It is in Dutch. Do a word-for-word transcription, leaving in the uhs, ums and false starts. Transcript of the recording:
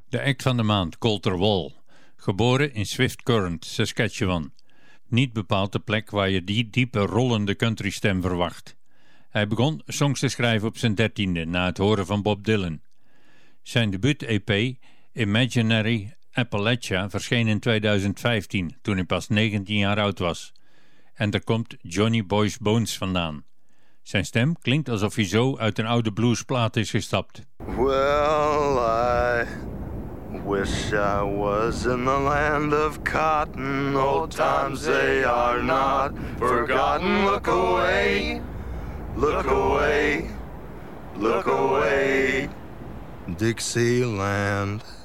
De act van de maand, Colter Wall. Geboren in Swift Current, Saskatchewan. Niet bepaald de plek waar je die diepe rollende countrystem verwacht. Hij begon songs te schrijven op zijn dertiende, na het horen van Bob Dylan. Zijn debuut-E P, Imaginary Appalachia, verscheen in tweeduizend vijftien, toen hij pas negentien jaar oud was. En daar komt Johnny Boy's Bones vandaan. Zijn stem klinkt alsof hij zo uit een oude bluesplaat is gestapt. Well, I wish I was in the land of cotton. Old times they are not forgotten. Look away, look away, look away, Dixieland.